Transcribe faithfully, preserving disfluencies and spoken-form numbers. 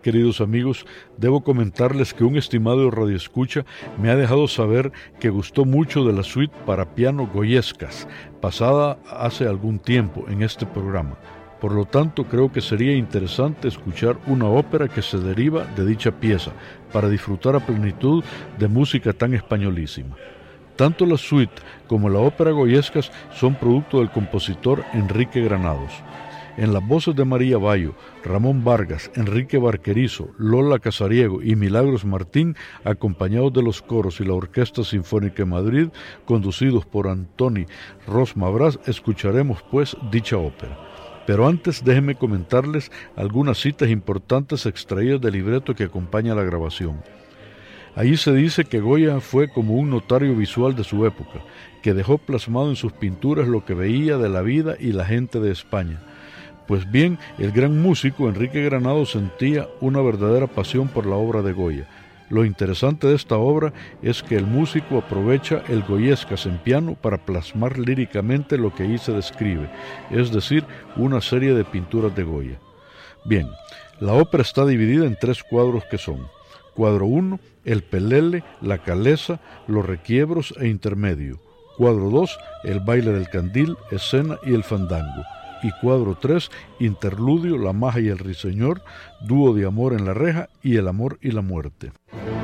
queridos amigos, debo comentarles que un estimado radioescucha me ha dejado saber que gustó mucho de la suite para piano Goyescas, pasada hace algún tiempo en este programa. Por lo tanto, creo que sería interesante escuchar una ópera que se deriva de dicha pieza, para disfrutar a plenitud de música tan españolísima. Tanto la suite como la ópera Goyescas son producto del compositor Enrique Granados. En las voces de María Bayo, Ramón Vargas, Enrique Barquerizo, Lola Casariego y Milagros Martín, acompañados de los coros y la Orquesta Sinfónica de Madrid, conducidos por Antoni Ros Mabras, escucharemos pues dicha ópera. Pero antes déjenme comentarles algunas citas importantes extraídas del libreto que acompaña la grabación. Allí se dice que Goya fue como un notario visual de su época, que dejó plasmado en sus pinturas lo que veía de la vida y la gente de España. Pues bien, el gran músico Enrique Granados sentía una verdadera pasión por la obra de Goya. Lo interesante de esta obra es que el músico aprovecha el Goyescas en piano para plasmar líricamente lo que ahí se describe, es decir, una serie de pinturas de Goya. Bien, la ópera está dividida en tres cuadros que son: cuadro uno, el pelele, la calesa, los requiebros e intermedio; cuadro dos, el baile del candil, escena y el fandango; y cuadro tres, interludio, la maja y el ruiseñor, dúo de amor en la reja y el amor y la muerte.